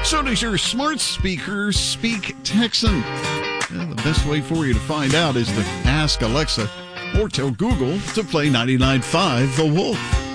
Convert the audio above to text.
So does your smart speaker speak Texan? Well, the best way for you to find out is to ask Alexa or tell Google to play 99.5 The Wolf.